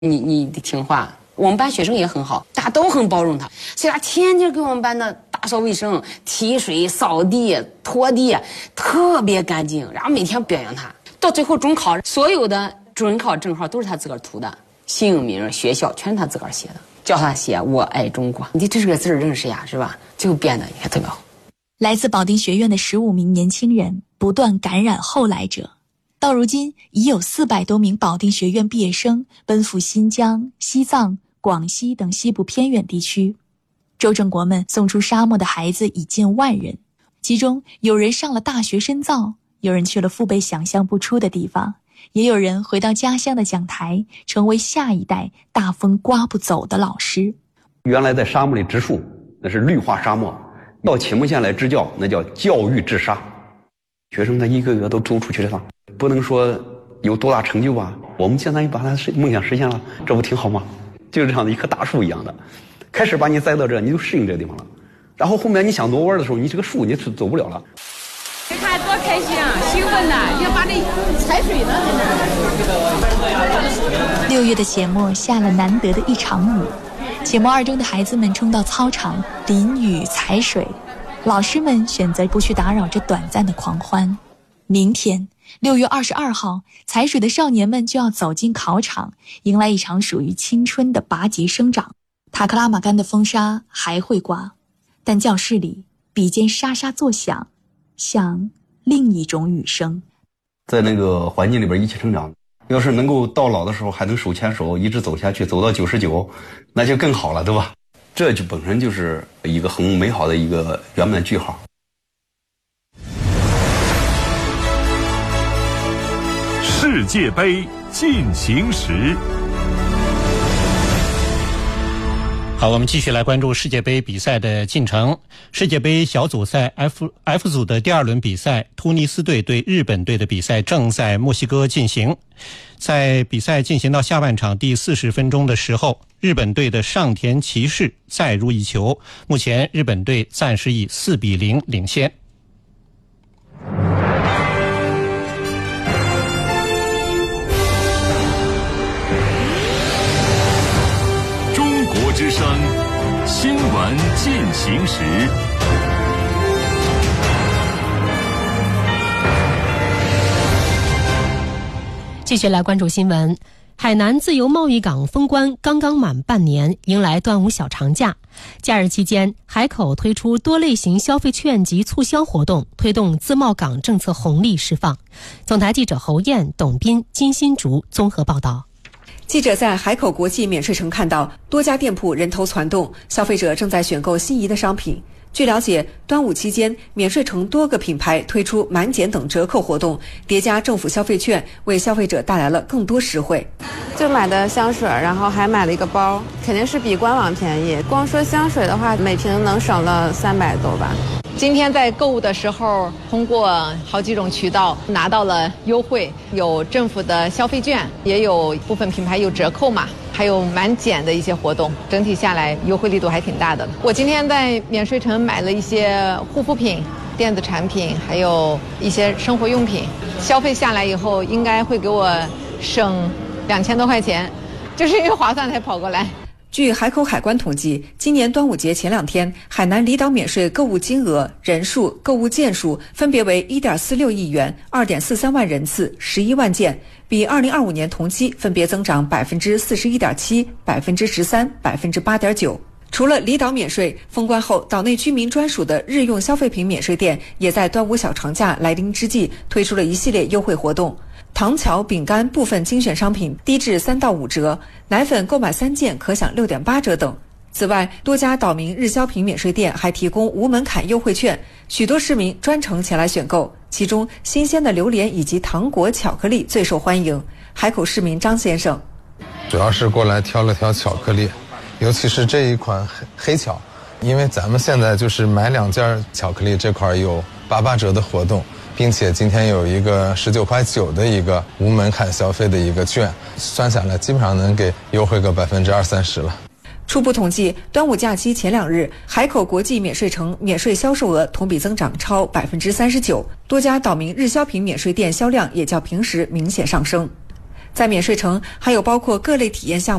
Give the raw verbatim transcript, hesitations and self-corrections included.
你你得听话。我们班学生也很好，大家都很包容他，所以他天天给我们班的打扫卫生、提水、扫地、拖地，特别干净。然后每天表扬他，到最后中考，所有的准考证号都是他自个儿涂的，姓名、学校全是他自个儿写的，叫他写“我爱中国”。你这是个字认识呀，是吧？最后变得你看特别好。 来自保定学院的十五名年轻人不断感染后来者，到如今已有四百多名保定学院毕业生奔赴新疆、西藏、广西等西部偏远地区。周正国们送出沙漠的孩子已近万人，其中有人上了大学深造，有人去了父辈想象不出的地方，也有人回到家乡的讲台，成为下一代大风刮不走的老师。 原来在沙漠里植树，那是绿化沙漠，到祁蒙县来支教，那叫教育治沙。学生他一个个都走出去了，不能说有多大成就吧，我们现在把他梦想实现了，这不挺好吗？就是这样的一棵大树一样的，开始把你栽到这，你就适应这个地方了，然后后面你想挪弯的时候，你这个树你是走不了了。 你看多开心啊，兴奋呐！要把那踩水呢。 六月的且末下了难得的一场雨，且末二中的孩子们冲到操场淋雨踩水，老师们选择不去打扰这短暂的狂欢。明天六月二十二号，踩水的少年们就要走进考场，迎来一场属于青春的拔节生长。塔克拉玛干的风沙还会刮，但教室里笔尖沙沙作响，像另一种雨声。 在那个环境里边一起成长，要是能够到老的时候还能手牵手一直走下去，走到九十九，那就更好了，对吧？这就本身就是一个很美好的一个圆满句号。 世界杯进行时。 好，我们继续来关注世界杯比赛的进程。世界杯小组赛 F F 组的第二轮比赛，突尼斯队对日本队的比赛正在墨西哥进行。在比赛进行到下半场第四十分钟的时候，日本队的上田骑士再入一球，目前日本队暂时以四比零领先。 之声新闻进行时。 继续来关注新闻。海南自由贸易港封关刚刚满半年，迎来端午小长假。假日期间，海口推出多类型消费券及促销活动，推动自贸港政策红利释放。总台记者侯燕、董斌、金新竹综合报道。 记者在海口国际免税城看到多家店铺人头攒动，消费者正在选购心仪的商品。据了解，端午期间免税城多个品牌推出满减等折扣活动，叠加政府消费券，为消费者带来了更多实惠。 就买的香水，然后还买了一个包，肯定是比官网便宜。光说香水的话，每瓶能省了三百多吧。 今天在购物的时候，通过好几种渠道拿到了优惠，有政府的消费券，也有部分品牌有折扣嘛，还有满减的一些活动，整体下来优惠力度还挺大的。我今天在免税城买了一些护肤品、电子产品，还有一些生活用品，消费下来以后应该会给我省两千多块钱，就是因为划算才跑过来。 据海口海关统计，今年端午节前两天，海南离岛免税购物金额、人数、购物件数分别为 一点四六亿元、二点四三万人次、十一万件，比二零二五年同期分别增长百分之四十一点七、百分之十三、百分之八点九。除了离岛免税，封关后岛内居民专属的日用消费品免税店也在端午小长假来临之际推出了一系列优惠活动。糖巧、饼干部分精选商品低至三到五折，奶粉购买三件可享六点八折等。此外，多家岛民日销品免税店还提供无门槛优惠券，许多市民专程前来选购。其中，新鲜的榴莲以及糖果、巧克力最受欢迎。海口市民张先生， 主要是过来挑了挑巧克力，尤其是这一款黑黑巧，因为咱们现在就是买两件巧克力这块有八八折的活动。并且今天有一个十九块九的一个无门槛消费的一个券，算下来基本上能给优惠个百分之二三十了。 初步统计，端午假期前两日，海口国际免税城免税销售额同比增长超百分之三十九，多家岛民日销品免税店销量也较平时明显上升。 在免税城还有包括各类体验项目。